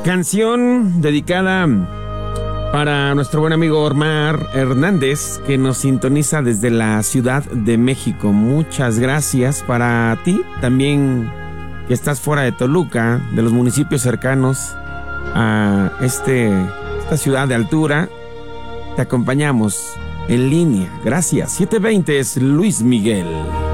Canción dedicada para nuestro buen amigo Omar Hernández, que nos sintoniza desde la Ciudad de México. Muchas gracias. Para ti también, que estás fuera de Toluca, de los municipios cercanos a esta ciudad de altura, te acompañamos en línea. Gracias. 720 es Luis Miguel.